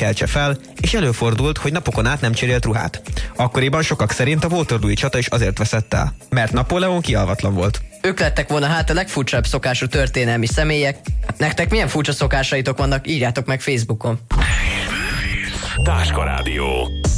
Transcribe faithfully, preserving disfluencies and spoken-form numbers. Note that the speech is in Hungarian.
keltse fel, és előfordult, hogy napokon át nem cserélt ruhát. Akkoriban sokak szerint a Waterloo-i csata is azért veszett el, mert Napóleon kialvatlan volt. Ők lettek volna hát a legfurcsább szokású történelmi személyek. Nektek milyen furcsa szokásaitok vannak? Írjátok meg Facebookon. Táska Rádió.